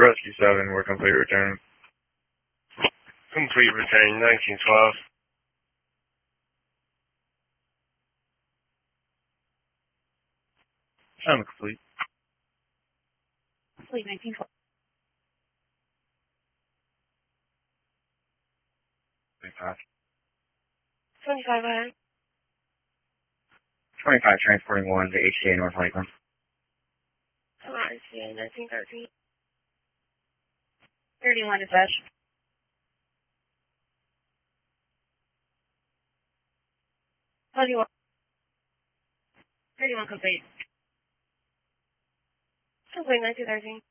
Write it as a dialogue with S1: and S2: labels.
S1: Rescue 7, we're complete return.
S2: Complete return, 1912.
S1: I'm complete.
S3: Complete 1912.
S1: 25.
S3: 25 ahead.
S1: 25, transporting 1 to HCA North Lakeland.
S3: RCA 1913. 31 dispatch. 31. 31 complete. Complete 1913.